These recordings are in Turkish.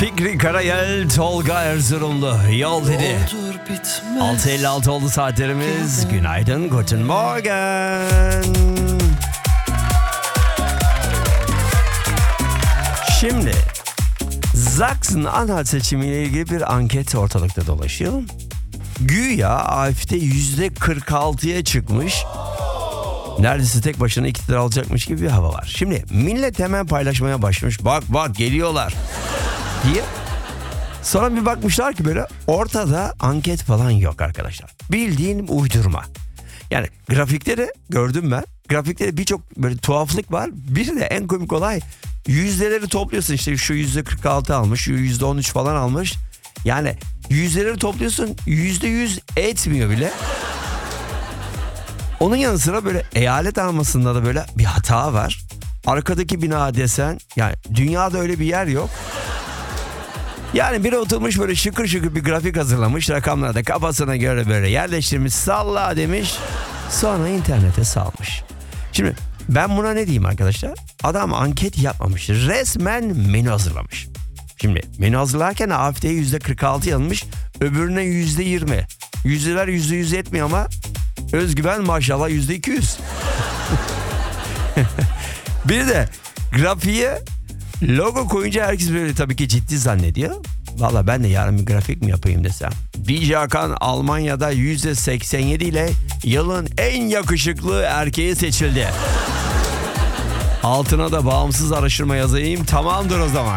Fikri Karayel, Tolga Erzurumlu Yol dedi. 6.56 oldu saatlerimiz. Günaydın, guten Morgen. Şimdi Sachsen-Anhalt seçimiyle ilgili bir anket ortalıkta dolaşıyor. Güya AfD %46'ya çıkmış. Neredeyse tek başına iktidar alacakmış gibi bir hava var. Şimdi millet hemen paylaşmaya başlamış. Bak geliyorlar diye. Sonra bir bakmışlar ki böyle ortada anket falan yok arkadaşlar. Bildiğin uydurma. Yani grafikleri gördüm ben. Grafikte birçok böyle tuhaflık var. Bir de en komik olay yüzdeleri topluyorsun, işte şu %46 almış, şu %13 falan almış. Yani yüzdeleri topluyorsun, %100 etmiyor bile. Onun yanı sıra böyle eyalet almasında da böyle bir hata var. Arkadaki bina desen, yani dünyada öyle bir yer yok. Yani biri oturmuş böyle şıkır şıkır bir grafik hazırlamış. Rakamları da kafasına göre böyle yerleştirmiş, salla demiş. Sonra internete salmış. Şimdi ben buna ne diyeyim arkadaşlar? Adam anket yapmamış. Resmen menü hazırlamış. Şimdi menü hazırlarken AfD'ye %46 yanılmış. Öbürüne %20. Yüzdeler %100 etmiyor ama özgüven maşallah %200. Bir de grafiğe logo koyunca herkes böyle tabii ki ciddi zannediyor. Valla ben de yarın bir grafik mi yapayım desem. DJ Hakan Almanya'da %87 ile yılın en yakışıklı erkeği seçildi. Altına da bağımsız araştırma yazayım, tamamdır o zaman.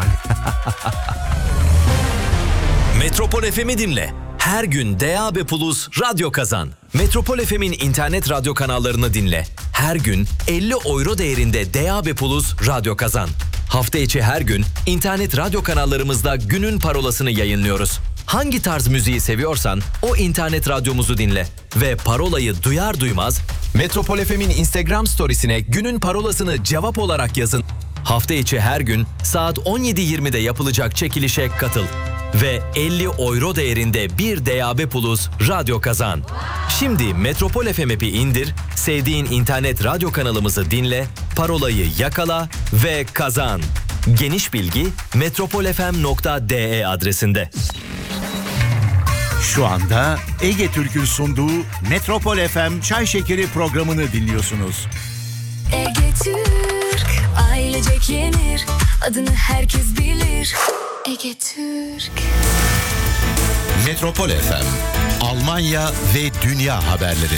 Metropol FM'i dinle. Her gün DAB+ radyo kazan. Metropol FM'in internet radyo kanallarını dinle. Her gün 50 euro değerinde DAB+ radyo kazan. Hafta içi her gün internet radyo kanallarımızda günün parolasını yayınlıyoruz. Hangi tarz müziği seviyorsan o internet radyomuzu dinle. Ve parolayı duyar duymaz Metropol FM'in Instagram storiesine günün parolasını cevap olarak yazın. Hafta içi her gün saat 17.20'de yapılacak çekilişe katıl. Ve 50 euro değerinde bir DAB+ radyo kazan. Şimdi Metropol FM app'i indir, sevdiğin internet radyo kanalımızı dinle, parolayı yakala ve kazan. Geniş bilgi metropolfm.de adresinde. Şu anda Ege Türk'ün sunduğu Metropol FM Çay Şekeri programını dinliyorsunuz. Ege Türk, ailecek yenir, adını herkes bilir. Ege Türk. Metropol FM, Almanya ve dünya haberleri.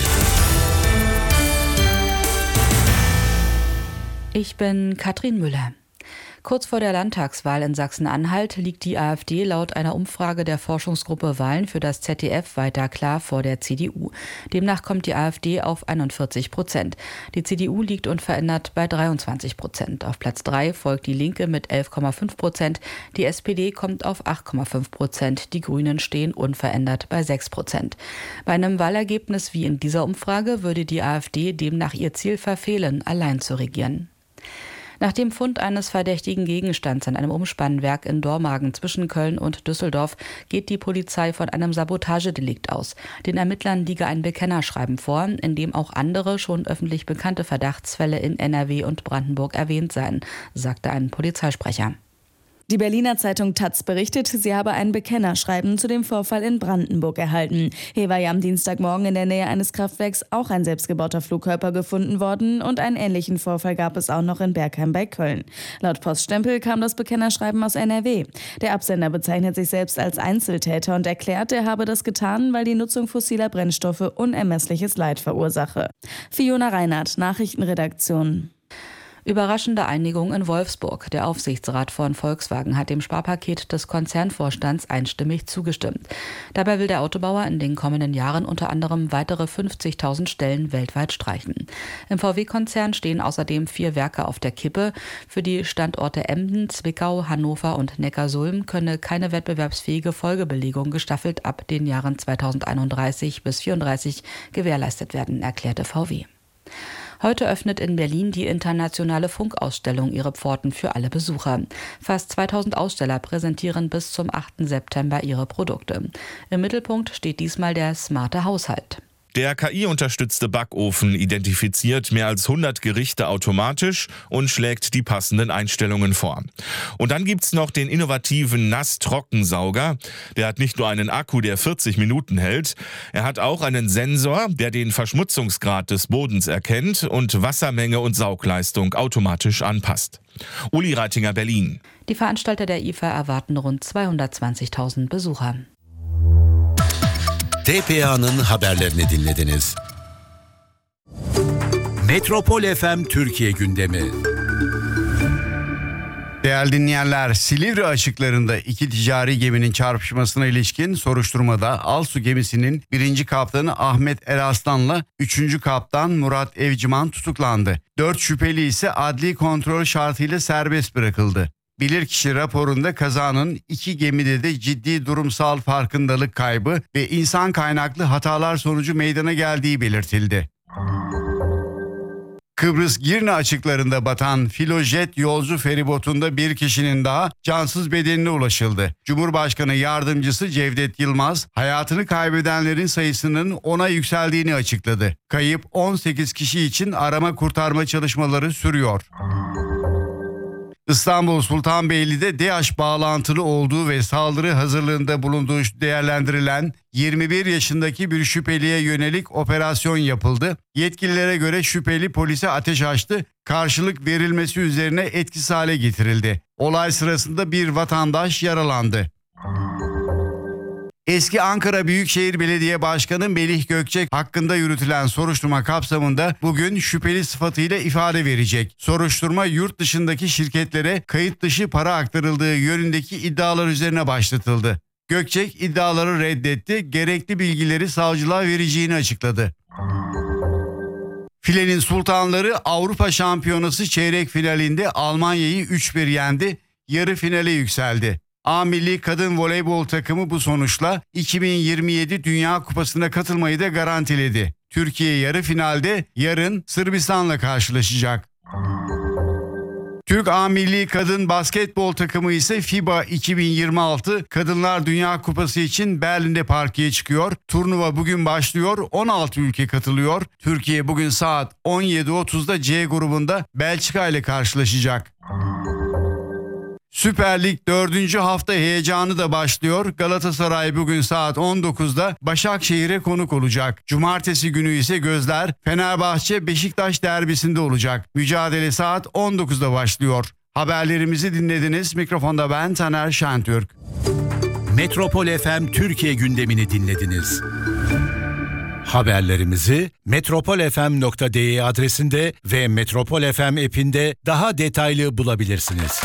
Ich bin Katrin Müller. Kurz vor der Landtagswahl in Sachsen-Anhalt liegt die AfD laut einer Umfrage der Forschungsgruppe Wahlen für das ZDF weiter klar vor der CDU. Demnach kommt die AfD auf 41%. Die CDU liegt unverändert bei 23%. Auf Platz 3 folgt die Linke mit 11,5%. Die SPD kommt auf 8,5%. Die Grünen stehen unverändert bei 6%. Bei einem Wahlergebnis wie in dieser Umfrage würde die AfD demnach ihr Ziel verfehlen, allein zu regieren. Nach dem Fund eines verdächtigen Gegenstands an einem Umspannwerk in Dormagen zwischen Köln und Düsseldorf geht die Polizei von einem Sabotagedelikt aus. Den Ermittlern liege ein Bekennerschreiben vor, in dem auch andere schon öffentlich bekannte Verdachtsfälle in NRW und Brandenburg erwähnt seien, sagte ein Polizeisprecher. Die Berliner Zeitung taz berichtet, sie habe ein Bekennerschreiben zu dem Vorfall in Brandenburg erhalten. Hier war ja am Dienstagmorgen in der Nähe eines Kraftwerks auch ein selbstgebauter Flugkörper gefunden worden und einen ähnlichen Vorfall gab es auch noch in Bergheim bei Köln. Laut Poststempel kam das Bekennerschreiben aus NRW. Der Absender bezeichnet sich selbst als Einzeltäter und erklärt, er habe das getan, weil die Nutzung fossiler Brennstoffe unermessliches Leid verursache. Fiona Reinhardt, Nachrichtenredaktion. Überraschende Einigung in Wolfsburg. Der Aufsichtsrat von Volkswagen hat dem Sparpaket des Konzernvorstands einstimmig zugestimmt. Dabei will der Autobauer in den kommenden Jahren unter anderem weitere 50.000 Stellen weltweit streichen. Im VW-Konzern stehen außerdem 4 Werke auf der Kippe. Für die Standorte Emden, Zwickau, Hannover und Neckarsulm könne keine wettbewerbsfähige Folgebelegung gestaffelt ab den Jahren 2031 bis 2034 gewährleistet werden, erklärte VW. Heute öffnet in Berlin die internationale Funkausstellung ihre Pforten für alle Besucher. Fast 2000 Aussteller präsentieren bis zum 8. September ihre Produkte. Im Mittelpunkt steht diesmal der smarte Haushalt. Der KI-unterstützte Backofen identifiziert mehr als 100 Gerichte automatisch und schlägt die passenden Einstellungen vor. Und dann gibt's noch den innovativen Nass-Trockensauger. Der hat nicht nur einen Akku, der 40 Minuten hält, er hat auch einen Sensor, der den Verschmutzungsgrad des Bodens erkennt und Wassermenge und Saugleistung automatisch anpasst. Uli Reitinger, Berlin. Die Veranstalter der IFA erwarten rund 220.000 Besucher. TPA'nın haberlerini dinlediniz. Metropol FM Türkiye gündemi. Değerli dinleyenler, Silivri açıklarında iki ticari geminin çarpışmasına ilişkin soruşturmada Alsu gemisinin 1. kaptanı Ahmet Eraslan'la 3. kaptan Murat Evciman tutuklandı. 4 şüpheli ise adli kontrol şartıyla serbest bırakıldı. Bilirkişi raporunda kazanın 2 gemide de ciddi durumsal farkındalık kaybı ve insan kaynaklı hatalar sonucu meydana geldiği belirtildi. Kıbrıs Girne açıklarında batan Filojet yolcu feribotunda bir kişinin daha cansız bedenine ulaşıldı. Cumhurbaşkanı Yardımcısı Cevdet Yılmaz, hayatını kaybedenlerin sayısının 10'a yükseldiğini açıkladı. Kayıp 18 kişi için arama kurtarma çalışmaları sürüyor. İstanbul Sultanbeyli'de DAEŞ bağlantılı olduğu ve saldırı hazırlığında bulunduğu değerlendirilen 21 yaşındaki bir şüpheliye yönelik operasyon yapıldı. Yetkililere göre şüpheli polise ateş açtı, karşılık verilmesi üzerine etkisiz hale getirildi. Olay sırasında bir vatandaş yaralandı. Eski Ankara Büyükşehir Belediye Başkanı Melih Gökçek hakkında yürütülen soruşturma kapsamında bugün şüpheli sıfatıyla ifade verecek. Soruşturma yurt dışındaki şirketlere kayıt dışı para aktarıldığı yönündeki iddialar üzerine başlatıldı. Gökçek iddiaları reddetti, gerekli bilgileri savcılığa vereceğini açıkladı. Filenin Sultanları Avrupa Şampiyonası çeyrek finalinde Almanya'yı 3-1 yendi, yarı finale yükseldi. A Milli Kadın Voleybol takımı bu sonuçla 2027 Dünya Kupası'na katılmayı da garantiledi. Türkiye yarı finalde yarın Sırbistan'la karşılaşacak. Türk A Milli Kadın Basketbol takımı ise FIBA 2026 Kadınlar Dünya Kupası için Berlin'de parkeye çıkıyor. Turnuva bugün başlıyor. 16 ülke katılıyor. Türkiye bugün saat 17.30'da C grubunda Belçika ile karşılaşacak. Süper Lig 4. hafta heyecanı da başlıyor. Galatasaray bugün saat 19'da Başakşehir'e konuk olacak. Cumartesi günü ise gözler Fenerbahçe-Beşiktaş derbisinde olacak. Mücadele saat 19'da başlıyor. Haberlerimizi dinlediniz. Mikrofonda ben Taner Şentürk. Metropol FM Türkiye gündemini dinlediniz. Haberlerimizi metropolfm.de adresinde ve Metropol FM app'inde daha detaylı bulabilirsiniz.